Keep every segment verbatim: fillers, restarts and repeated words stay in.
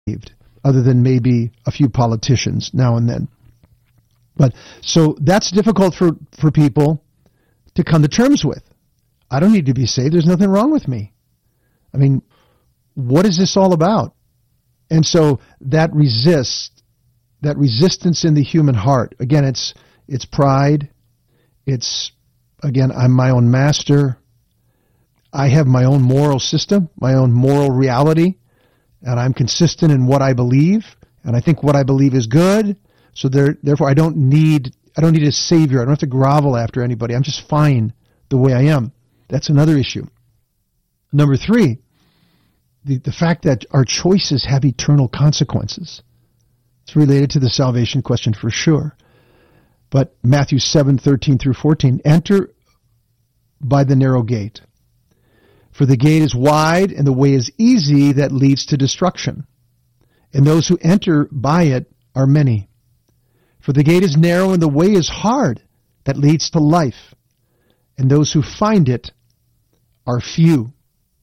other than maybe a few politicians now and then. But so that's difficult for, for people to come to terms with. I don't need to be saved. There's nothing wrong with me. I mean, what is this all about? And so that resist, that resistance in the human heart, again, it's it's pride. It's, again, I'm my own master. I have my own moral system, my own moral reality, and I'm consistent in what I believe, and I think what I believe is good. So there, therefore, I don't need I don't need a savior. I don't have to grovel after anybody. I'm just fine the way I am. That's another issue. Number three, the, the fact that our choices have eternal consequences. It's related to the salvation question for sure. But Matthew seven, thirteen through fourteen, enter by the narrow gate. For the gate is wide and the way is easy that leads to destruction. And those who enter by it are many. For the gate is narrow and the way is hard that leads to life. And those who find it are few.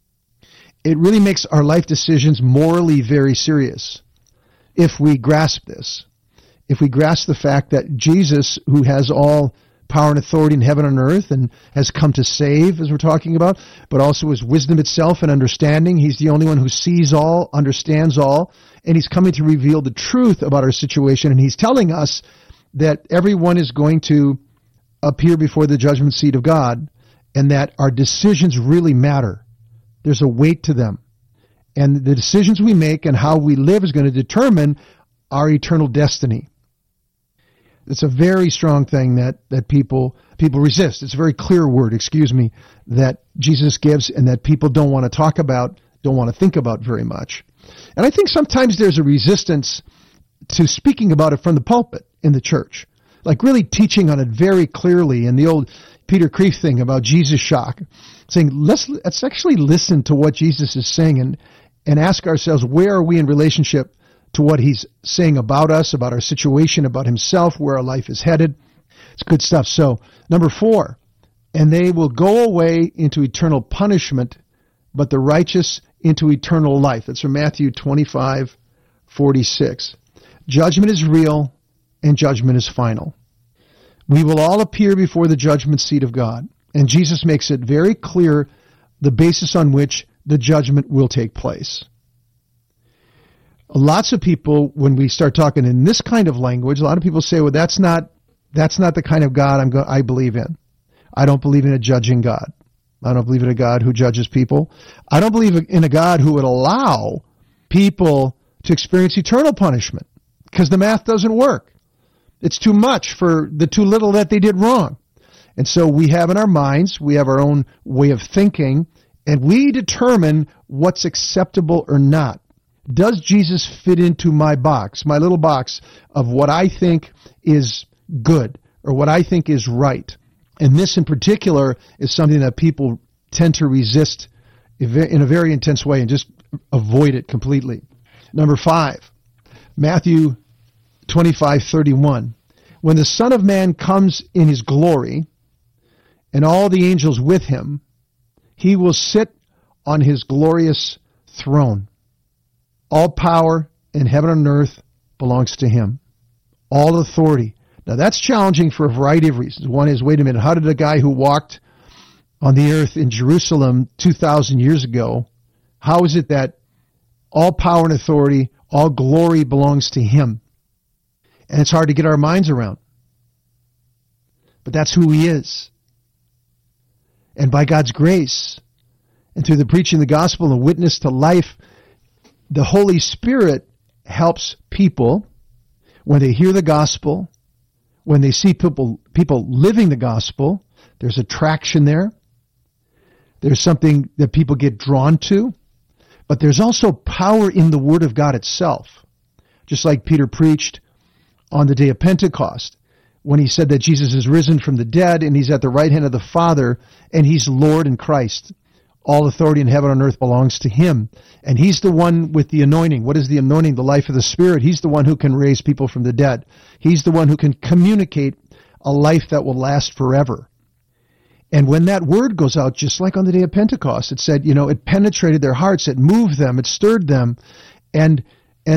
It really makes our life decisions morally very serious if we grasp this. If we grasp the fact that Jesus, who has all power and authority in heaven and earth and has come to save, as we're talking about, but also is wisdom itself and understanding. He's the only one who sees all, understands all, and he's coming to reveal the truth about our situation. And he's telling us that everyone is going to appear before the judgment seat of God and that our decisions really matter. There's a weight to them. And the decisions we make and how we live is going to determine our eternal destiny. It's a very strong thing that, that people people resist. It's a very clear word, excuse me, that Jesus gives and that people don't want to talk about, don't want to think about very much. And I think sometimes there's a resistance to speaking about it from the pulpit in the church, like really teaching on it very clearly. And the old Peter Kreeft thing about Jesus shock, saying, let's, let's actually listen to what Jesus is saying and, and ask ourselves, where are we in relationship to what he's saying about us, about our situation, about himself, where our life is headed. It's good stuff. So, number four, and they will go away into eternal punishment, but the righteous into eternal life. That's from Matthew twenty-five, forty-six. Judgment is real, and judgment is final. We will all appear before the judgment seat of God, and Jesus makes it very clear the basis on which the judgment will take place. Lots of people, when we start talking in this kind of language, a lot of people say, well, that's not that's not the kind of God I'm go- I believe in. I don't believe in a judging God. I don't believe in a God who judges people. I don't believe in a God who would allow people to experience eternal punishment because the math doesn't work. It's too much for the too little that they did wrong. And so we have in our minds, we have our own way of thinking, and we determine what's acceptable or not. Does Jesus fit into my box, my little box of what I think is good or what I think is right? And this in particular is something that people tend to resist in a very intense way and just avoid it completely. Number five, Matthew twenty-five, thirty-one. When the Son of Man comes in his glory and all the angels with him, he will sit on his glorious throne. All power in heaven and earth belongs to him. All authority. Now that's challenging for a variety of reasons. One is, wait a minute, how did a guy who walked on the earth in Jerusalem two thousand years ago, how is it that all power and authority, all glory belongs to him? And it's hard to get our minds around. But that's who he is. And by God's grace, and through the preaching of the gospel and witness to life, the Holy Spirit helps people when they hear the gospel, when they see people people living the gospel. There's attraction there. There's something that people get drawn to. But there's also power in the Word of God itself. Just like Peter preached on the day of Pentecost, when he said that Jesus is risen from the dead and he's at the right hand of the Father and he's Lord in Christ. All authority in heaven and earth belongs to him. And he's the one with the anointing. What is the anointing? The life of the Spirit. He's the one who can raise people from the dead. He's the one who can communicate a life that will last forever. And when that word goes out, just like on the day of Pentecost, it said, you know, it penetrated their hearts, it moved them, it stirred them. And